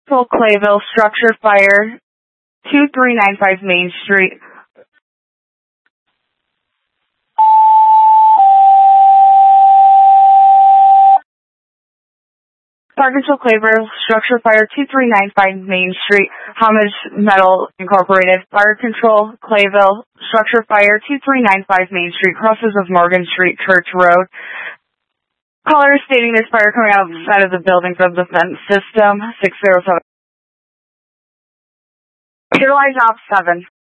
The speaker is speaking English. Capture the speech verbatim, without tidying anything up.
Clayville, structure fire, two three nine five Main Street. Parkinsville Clayville, structure fire, two three nine five Main Street, Homage Metal Incorporated. Fire control, Clayville, structure fire, two three nine five Main Street, crosses of Morgan Street, Church Road. Caller is stating there's fire coming outside of the building from the vent system, six zero seven. Utilize op seven.